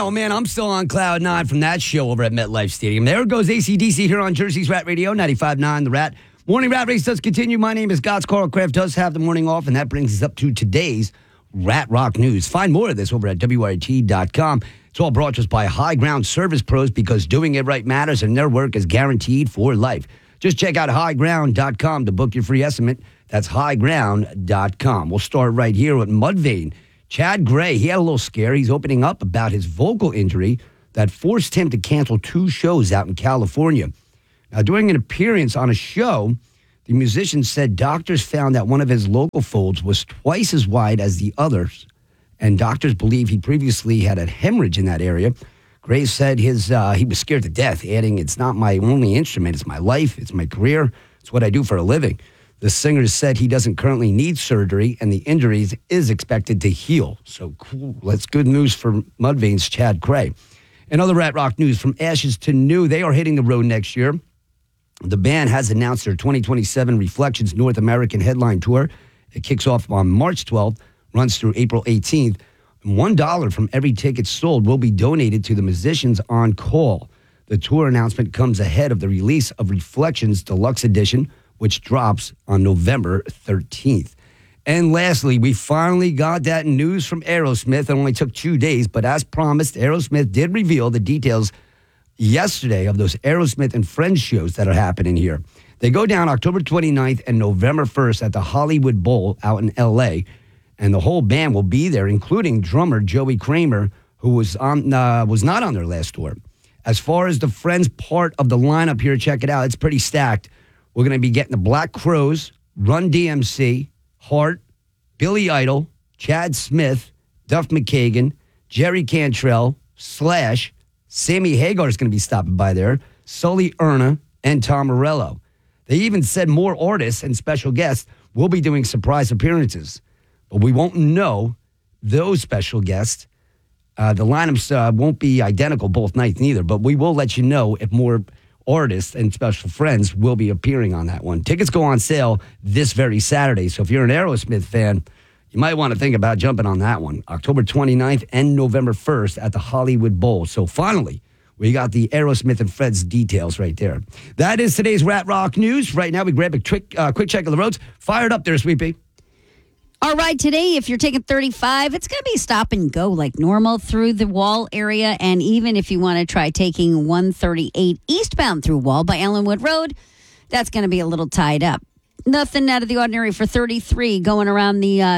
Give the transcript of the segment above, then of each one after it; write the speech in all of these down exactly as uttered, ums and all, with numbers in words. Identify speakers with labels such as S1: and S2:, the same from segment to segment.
S1: know, man, I'm still on cloud nine from that show over at MetLife Stadium. There goes A C D C here on Jersey's Rat Radio, ninety-five point nine The Rat. Morning Rat Race does continue. My name is Gots. Carl Kraft does have the morning off, and that brings us up to today's Rat Rock News. Find more of this over at W R T dot com. It's all brought to us by High Ground Service Pros, because doing it right matters and their work is guaranteed for life. Just check out high ground dot com to book your free estimate. That's high ground dot com. We'll start right here with Mudvayne. Chad Gray, he had a little scare. He's opening up about his vocal injury that forced him to cancel two shows out in California. Now, during an appearance on a show, the musician said doctors found that one of his local folds was twice as wide as the others, and doctors believe he previously had a hemorrhage in that area. Gray said his uh, he was scared to death, adding, "It's not my only instrument. It's my life. It's my career. It's what I do for a living." The singer said he doesn't currently need surgery, and the injury is expected to heal. So cool. That's good news for Mudvayne's Chad Gray. And other Rat Rock news, from ashes to new, they are hitting the road next year. The band has announced their twenty twenty-seven Reflections North American headline tour. It kicks off on March twelfth, runs through April eighteenth. one dollar from every ticket sold will be donated to the musicians on call. The tour announcement comes ahead of the release of Reflections Deluxe Edition, which drops on November thirteenth. And lastly, we finally got that news from Aerosmith. It only took two days, but as promised, Aerosmith did reveal the details yesterday of those Aerosmith and Friends shows that are happening here. They go down October twenty-ninth and November first at the Hollywood Bowl out in L A, and the whole band will be there, including drummer Joey Kramer, who was on uh, was not on their last tour. As far as the Friends part of the lineup here, check it out. It's pretty stacked. We're going to be getting the Black Crowes, Run D M C, Heart, Billy Idol, Chad Smith, Duff McKagan, Jerry Cantrell, Slash, Sammy Hagar is going to be stopping by there, Sully Erna, and Tom Morello. They even said more artists and special guests will be doing surprise appearances. But we won't know those special guests. Uh, the lineups uh, won't be identical both nights neither, but we will let you know if more artists and special friends will be appearing on that one. Tickets go on sale this very Saturday, so if you're an Aerosmith fan, you might want to think about jumping on that one. October twenty-ninth and November first at the Hollywood Bowl. So finally, we got the Aerosmith and Friends details right there. That is today's Rat Rock News. Right now, we grab a quick, uh, quick check of the roads. Fired up there, Sweet Pea.
S2: All right, today, if you're taking thirty-five, it's going to be stop and go like normal through the Wall area. And even if you want to try taking one thirty-eight eastbound through Wall by Ellenwood Road, that's going to be a little tied up. Nothing out of the ordinary for thirty-three going around the uh,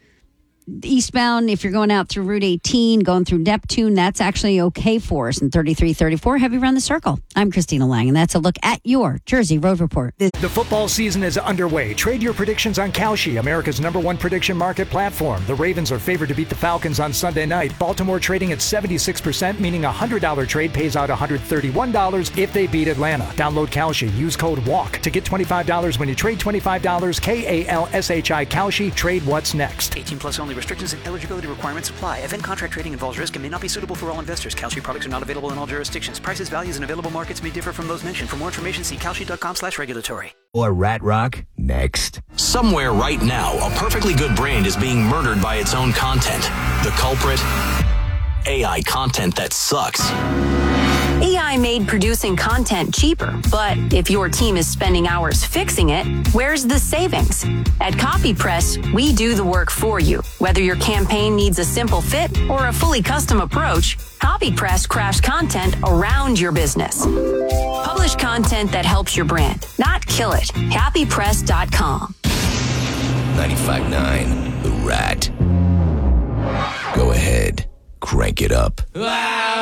S2: eastbound. If you're going out through Route eighteen, going through Neptune, that's actually okay for us. And thirty-three thirty-four, heavy around the circle. I'm Christina Lang, and that's a look at your Jersey Road Report.
S3: The football season is underway. Trade your predictions on Kalshi, America's number one prediction market platform. The Ravens are favored to beat the Falcons on Sunday night. Baltimore trading at seventy-six percent, meaning a one hundred dollars trade pays out one hundred thirty-one dollars if they beat Atlanta. Download Kalshi. Use code WALK to get twenty-five dollars when you trade twenty-five dollars. K A L S H I Kalshi. Trade what's next.
S4: eighteen plus only. Restrictions and eligibility requirements apply. Event contract trading involves risk and may not be suitable for all investors. Kalshi products are not available in all jurisdictions. Prices, values, and available markets may differ from those mentioned. For more information, see kalshi.com slash regulatory.
S5: Or Rat Rock next.
S6: Somewhere right now, a perfectly good brand is being murdered by its own content. The culprit? A I content that sucks.
S7: A I made producing content cheaper, but if your team is spending hours fixing it, where's the savings? At CopyPress, we do the work for you. Whether your campaign needs a simple fit or a fully custom approach, CopyPress crafts content around your business. Publish content that helps your brand, not kill it. Copy Press dot com.
S5: ninety-five point nine The Rat. Go ahead, crank it up.